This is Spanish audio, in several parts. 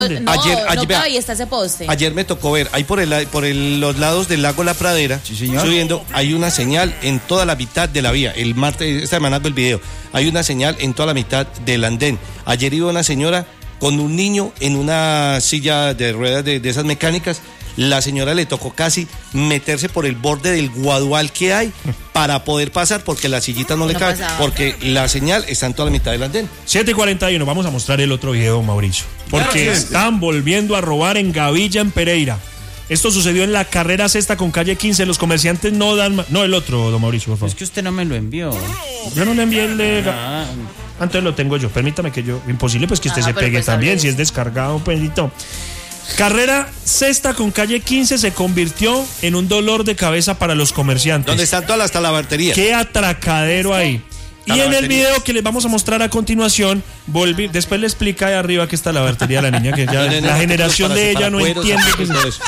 Todavía está ese poste. Ayer me tocó ver, ahí por los lados del lago La Pradera, sí, señor, subiendo, hay una señal en toda la mitad de la vía. El martes, esta semana el video, hay una señal en toda la mitad del andén. Ayer iba una señora con un niño en una silla de ruedas de esas mecánicas. La señora le tocó casi meterse por el borde del guadual que hay para poder pasar, porque la sillita no le cabe, porque la señal está en toda la mitad del andén. 7:41, vamos a mostrar el otro video, Mauricio, porque están volviendo a robar en Gavilla, en Pereira. Esto sucedió en la carrera sexta con calle 15. Los comerciantes no dan... No, el otro, don Mauricio, por favor. Es que usted no me lo envió. Yo no le envié el de... Antes lo tengo yo. Permítame que yo... Imposible pues que usted se pegue pues también, si es descargado, pedito. Carrera sexta con calle 15 se convirtió en un dolor de cabeza para los comerciantes. ¿Dónde están todas las talabarterías? Qué atracadero ahí. Y en el video que les vamos a mostrar a continuación, después le explica ahí arriba que está la bartería de la niña, que ya la generación de ella no entiende que es eso.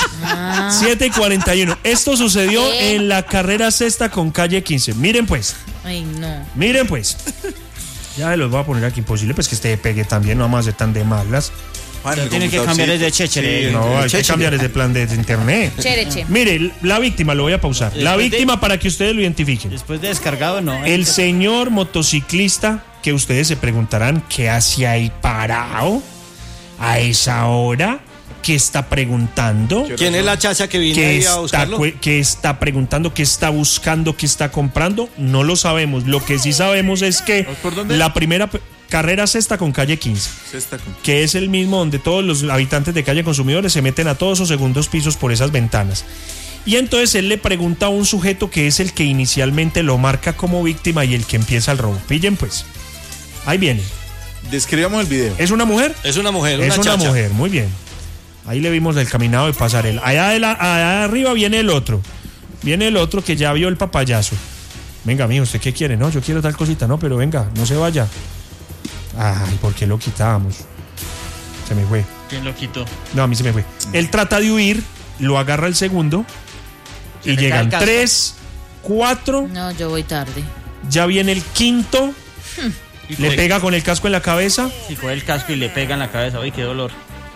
7:41. Esto sucedió en la carrera sexta con calle 15. Miren pues. Ay, no. Miren pues. Ya se los voy a poner aquí. Imposible pues que esté pegue también, no vamos a ser tan de malas. Tiene que cambiar desde Chechere. No, hay que cambiar desde plan de internet. Chereche. Mire, la víctima, lo voy a pausar. La víctima para que ustedes lo identifiquen. Después de descargado, no. El señor motociclista, que ustedes se preguntarán qué hace ahí parado a esa hora, qué está preguntando. ¿Quién es la chacha que viene ahí a buscarlo? ¿Qué está preguntando? ¿Qué está buscando? ¿Qué está comprando? No lo sabemos. Lo que sí sabemos es que la primera... Carrera sexta con calle 15, que es el mismo donde todos los habitantes de calle Consumidores se meten a todos sus segundos pisos por esas ventanas. Y entonces él le pregunta a un sujeto que es el que inicialmente lo marca como víctima y el que empieza el robo. Pillen pues. Ahí viene. Describamos el video. ¿Es una mujer? Es una mujer, es una mujer, muy bien. Ahí le vimos el caminado de pasarela. Allá arriba viene el otro. Viene el otro que ya vio el papayazo. Venga, mijo, ¿usted qué quiere? No, yo quiero tal cosita, no, pero venga, no se vaya. Ay, ¿por qué lo quitábamos? Se me fue. ¿Quién lo quitó? No, a mí se me fue. Él trata de huir, lo agarra el segundo y llegan 3, 4. No, yo voy tarde. Ya viene el quinto. Le pega con el casco en la cabeza. Y coge el casco y le pega en la cabeza. Uy, qué dolor.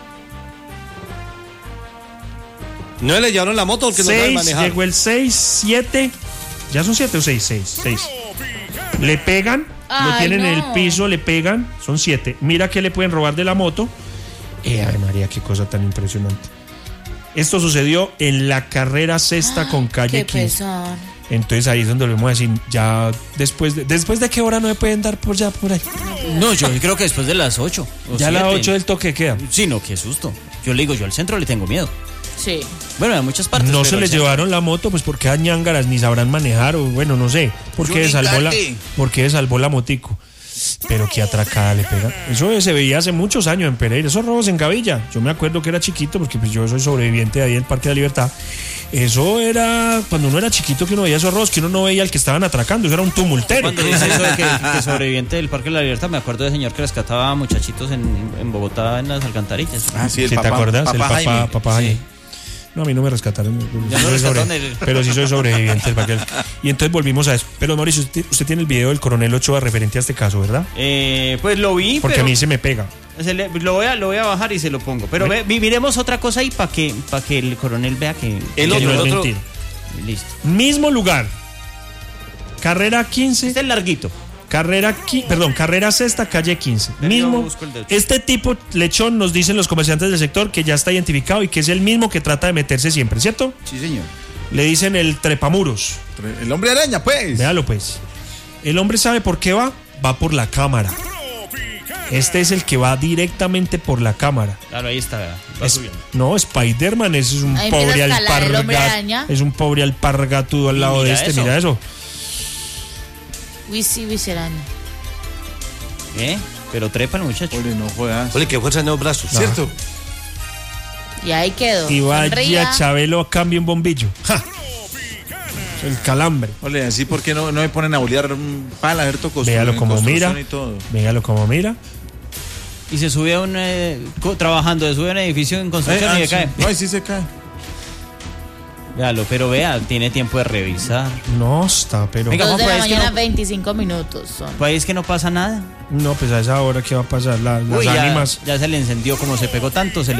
No le llevaron la moto porque 6, no sabe manejar. Llegó el 6, 7. ¿Ya son 7 o 6? 6. Le pegan. Lo tienen en el piso, le pegan, son 7. Mira que le pueden robar de la moto. Ay, María, qué cosa tan impresionante. Esto sucedió en la carrera sexta con calle 15. Pesar. Entonces ahí es donde lo vamos a decir, ya después de qué hora no me pueden dar por ahí. No, yo creo que después de las 8. Ya a las 8 del toque queda. Sí, no, qué susto. Yo le digo, yo al centro le tengo miedo. Sí. Bueno, en muchas partes. No se les llevaron la moto, pues porque a ñángaras ni sabrán manejar, o bueno, no sé. Porque salvó la motico. Pero qué atracada le pega. Eso se veía hace muchos años en Pereira. Esos robos en Gavilla. Yo me acuerdo que era chiquito, porque pues yo soy sobreviviente de ahí en el Parque de la Libertad. Eso era cuando uno era chiquito, que uno veía esos robos, que uno no veía al que estaban atracando. Eso era un tumultero. Cuando dice eso de que sobreviviente del Parque de la Libertad, me acuerdo de señor que rescataba a muchachitos en Bogotá en las alcantarillas. Ah, sí, el ¿Sí papá, te acuerdas? Papá Jaime. Sí. No, a mí no me rescataron. Pero sí soy sobreviviente. Y entonces volvimos a eso. Pero Mauricio, usted tiene el video del coronel Ochoa referente a este caso, ¿verdad? Pues lo vi. Porque a mí se me pega. Lo voy a bajar y se lo pongo. Pero miremos otra cosa ahí para que el coronel vea que el no es otro. mentira. Listo. Mismo lugar. Carrera 15. Este es larguito. Carrera sexta, calle 15. Mismo. Este tipo lechón nos dicen los comerciantes del sector que ya está identificado y que es el mismo que trata de meterse siempre, ¿cierto? Sí, señor. Le dicen el trepamuros. El hombre araña, pues. Véalo, pues. El hombre sabe por qué va por la cámara. Este es el que va directamente por la cámara. Claro, ahí está. No, Spider-Man es un pobre alpargatudo. Es un pobre alpargatudo al lado de este. Mira eso. Viseraña. Pero trepa el muchacho. Ole, no jodas. Ole, qué fuerza en los brazos, ¿cierto? Y ahí quedó. Y vaya Chabelo a cambio un bombillo. ¡Ja! El calambre. Ole, así porque no me ponen a bolear pala, ver tocos. Véalo como mira. Véalo como mira. Y se sube a trabajando, se sube a un edificio en construcción y se cae. Ay, sí se cae. Véalo, pero vea, tiene tiempo de revisar. No, está, pero... Venga, 2 de la pues, es que mañana, no- 25 minutos son. Pues es que no pasa nada. No, pues a esa hora, ¿qué va a pasar? Las Uy, ánimas... ya se le encendió, como se pegó tanto, se le